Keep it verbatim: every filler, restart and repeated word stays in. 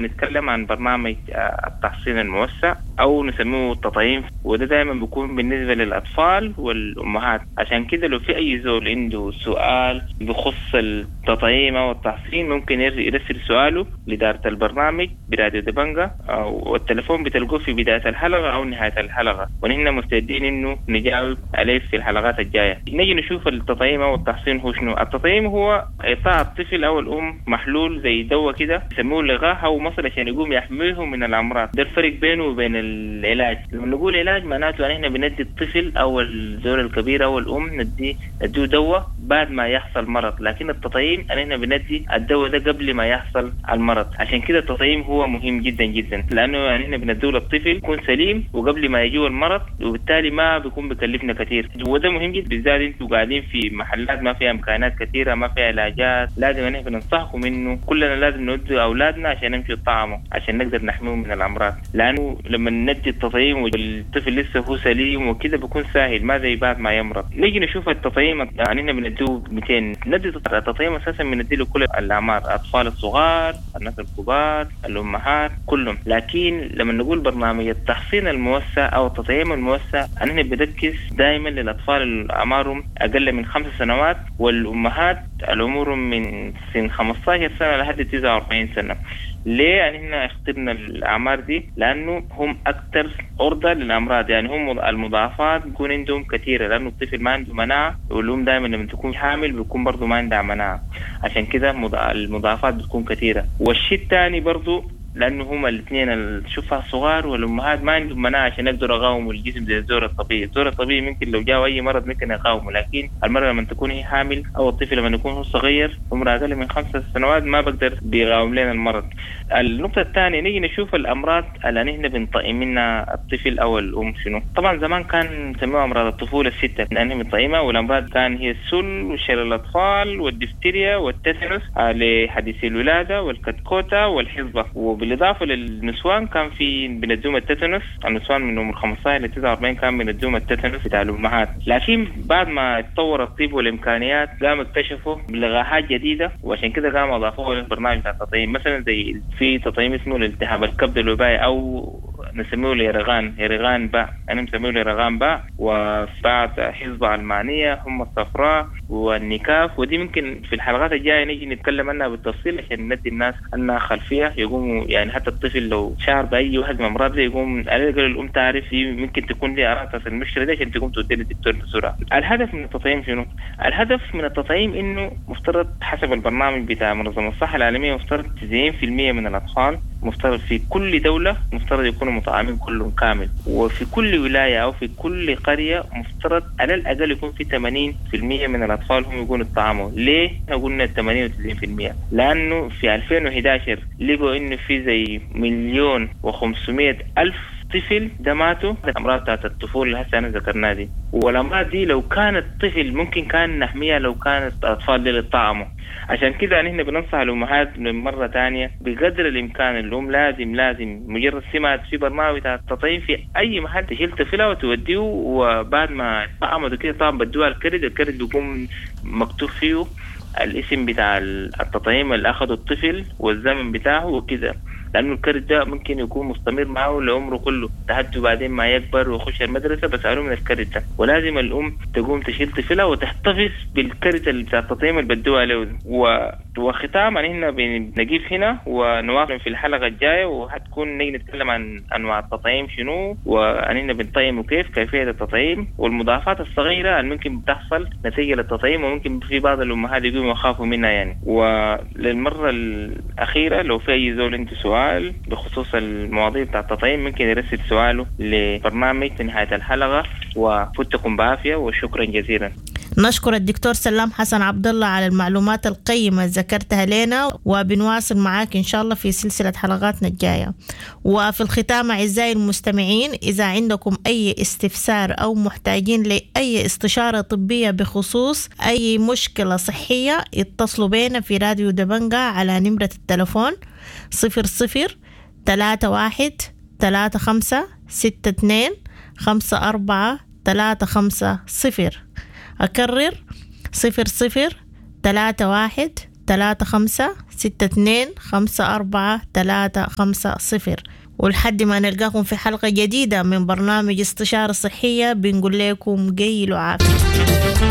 نتكلم عن برنامج التحصين الموسع أو نسميه التطعيم، وده دائما بيكون بالنسبة للأطفال والأمهات. عشان كده لو في أي زول عنده سؤال بخص التطعيم أو التحصين ممكن يرسل سؤاله لإدارة البرنامج براديو دبنجة، والتلفون بتلقوه في بداية الحلقة أو نهاية الحلقة، ونحن مستعدين إنه نجاوب عليه في الحلقات الجاية. نجي نشوف التطعيم أو التحصين هو شنو. التطعيم هو إعطاء الطفل أو الأم محلول زي دواء كده يسموه لغاها أو مصل عشان يقوم يحميه من الأمراض. ده الفرق بينه وبين العلاج. لما نقول علاج معناته أن إحنا بندي الطفل أو الزول الكبير أو الأم ندي نديه دواء بعد ما يحصل مرض، لكن التطعيم أن إحنا بندي الدواء ده قبل ما يحصل المرض. عشان كده التطعيم هو مهم جدا جدا، لأنه أن إحنا بنديه للطفل يكون سليم وقبل ما يجيه المرض، وبالتالي ما بيكون بكلفنا كثير. وده مهم جدا بالذات انتوا قاعدين في محلات ما فيها امكانات كثيره، ما فيها علاجات. لازم نحن ننصحكم انه كلنا لازم نودي اولادنا عشان نمشي الطعام عشان نقدر نحميهم من الامراض، لانه لما ندي التطعيم والطفل لسه هو سليم وكده بيكون سهل، ما زي بعد ما يمرض. نيجي نشوف التطعيم، يعني احنا بنديه مئتين. ندي التطعيم اساسا بندي له كل الاعمار، الاطفال الصغار، الناس الكبار، الامهات، كلهم. لكن لما نقول برنامج التحصين الموسع او التطعيم الموسع احنا بنركز دائما للاطفال اللي اعمارهم اقل من خمس سنوات، والامهات العمرهم من سن خمسة عشر سنه لحد تسعة وأربعين سنه. ليه يعني احنا اخترنا الاعمار دي؟ لانه هم اكثر عرضه للامراض، يعني هم المضاعفات بيكون عندهم كثيره، لانه الطفل ما عنده مناعه، والام دائما لما تكون حامل بيكون برضه ما عندها مناعه، عشان كده المضاعفات بتكون كثيره. والشيء الثاني برضه لانه هما الاثنين الشفع الصغار والامهات ما عندهم مناعه عشان يقدروا يقاوموا الجسم زي الزور الطبيعي. الزور الطبيعي ممكن لو جاء اي مرض ممكن يقاومه، لكن المرأة لما تكون هي حامل او الطفل لما يكون هو صغير عمره اقل من خمسة سنوات ما بقدر بيقاوم لنا المرض. النقطه الثانيه نيجي نشوف الامراض اللي نحن بنطعم منها الطفل او الام شنو. طبعا زمان كان نسموها امراض الطفوله السته لانها بنطعمها، والامراض كان هي السل وشلل الاطفال والدفتيريا والتيتانوس لحديث الولاده والكتكوته والحصبه. بالإضافة للنسوان كان في بندوم التيتانوس، النسوان من عمر خمسة عشر ل تسعة وأربعين كان بندوم التيتانوس بتاع الأمهات. لكن بعد ما تطور الطب والإمكانيات قاموا اكتشفوا لقاحات جديدة، وعشان كده قاموا أضافوها للبرنامج بتاع التطعيم. مثلا زي في تطعيم اسمه الالتهاب الكبد الوبائي أو نسميه اليرغان يرغان باء، أنا مسميه اليرغان باء، وبعد حصبة علمانية هم الصفراء والنكاف. ودي ممكن في الحلقات الجاية نيجي نتكلم عنها بالتفصيل عشان ندي الناس أنها خلفية يقوموا، يعني حتى الطفل لو شعر بأي واحد من الأمراض دي يقوم على الأقل الأم تعرف دي ممكن تكون لي أعراض في المشكلة دي عشان تقوم تودي للدكتور بسرعة. الهدف من التطعيم شنو؟ الهدف من التطعيم إنه مفترض حسب البرنامج بتاع منظمة الصحة العالمية مفترض تسعين بالمئة من الأطفال مفترض في كل دولة مفترض يكونوا مطعمين كلهم كامل، وفي كل ولاية أو في كل قرية مفترض على الأقل يكون في ثمانين بالمئة من الأطفال هم يكونوا طعموا. ليه قلنا ثمانين وتسعين بالمئة؟ لأنه في ألفين وإحدى عشر لقوا إنه في زي مليون وخمسمائة ألف طفل ده ماتوا الأمراض بتاعت الطفولة اللي هسه أنا ذكرناها دي. والأمراض دي لو كانت طفل ممكن كان نحميها لو كانت أطفال دي للطعموا. عشان كده نحن بننصح الأمهات مرة تانية بقدر الإمكان الأم لازم لازم مجرد سمعت في برنامج بتاع التطعيم في أي محل تشيل طفلها وتوديه، وبعد ما طعموا كده طبعا بدوها الكرد، الكرد بيكون مكتوب فيه الاسم بتاع التطعيم اللي أخذه الطفل والزمن بتاعه وكذا، لأنه الكرد ده ممكن يكون مستمر معه لعمره كله لحد بعدين ما يكبر ويخش المدرسة بس علوم من الكرد ده. ولازم الأم تقوم تشيل طفلها وتحتفظ بالكرد اللي بتاع التطعيم اللي بدوها له. وختاما هنا بنجيب هنا ونواصل في الحلقة الجاية، وهتكون نيجي نتكلم عن أنواع التطعيم شنو، وأننا بنطعم وكيف كيفية التطعيم والمضاعفات الصغيرة اللي ممكن بتحصل نتيجة للتطعيم، وممكن في بعض الأمهات يقوموا يخافوا منها يعني. وللمرة الأخيرة لو في أي زول عنده سؤال بخصوص المواضيع بتاع التطعيم ممكن يرسل سؤاله لبرنامج في نهاية الحلقة، وفتكم بعافية وشكرا جزيلا. نشكر الدكتور سلام حسن عبد الله على المعلومات القيمة ذكرتها لنا، وبنواصل معاك إن شاء الله في سلسلة حلقاتنا الجاية. وفي الختام أعزائي المستمعين، إذا عندكم أي استفسار أو محتاجين لأي استشارة طبية بخصوص أي مشكلة صحية اتصلوا بينا في راديو دبنجة على نمرة التلفون صفر صفر ثلاثة واحد ثلاثة خمسة ستة اثنين خمسة أربعة ثلاثة خمسة صفر. أكرر صفر صفر ثلاثة واحد ثلاثة خمسة ستة اثنين خمسة أربعة ثلاثة خمسة صفر. ولحد ما نلقاكم في حلقة جديدة من برنامج استشارة صحية بنقول لكم قيلوا عافية.